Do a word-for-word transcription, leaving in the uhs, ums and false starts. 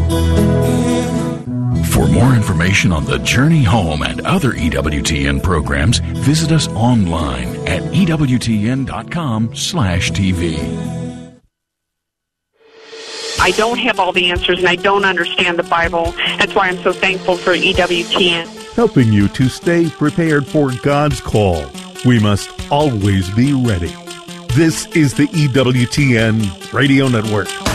For more information on the Journey Home and other E W T N programs, visit us online at E W T N dot com slash T V. I don't have all the answers, and I don't understand the Bible. That's why I'm so thankful for E W T N. Helping you to stay prepared for God's call. We must always be ready. This is the E W T N Radio Network.